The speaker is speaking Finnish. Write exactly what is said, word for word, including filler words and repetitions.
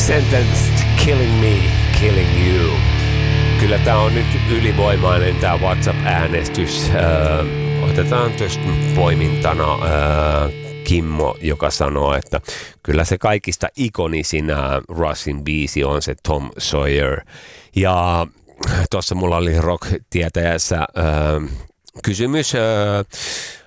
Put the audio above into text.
Sentenced, killing me, killing you. Kyllä tää on nyt ylivoimainen tää WhatsApp-äänestys. Öö, otetaan tuosta poimintana öö, Kimmo, joka sanoo, että kyllä se kaikista ikonisin Russin biisi on se Tom Sawyer. Ja tuossa mulla oli rock-tietäjässä öö, kysymys. Öö,